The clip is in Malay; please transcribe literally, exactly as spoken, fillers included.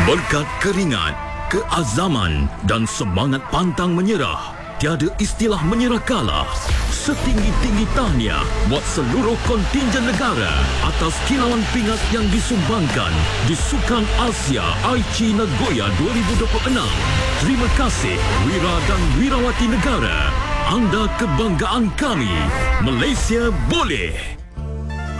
Berkat keringat, keazaman dan semangat pantang menyerah, tiada istilah menyerah kalah. Setinggi-tinggi tahniah buat seluruh kontingen negara atas kilauan pingat yang disumbangkan di Sukan Asia Aichi Nagoya dua ribu dua puluh enam. Terima kasih Wira dan Wirawati negara. Anda kebanggaan kami. Malaysia boleh!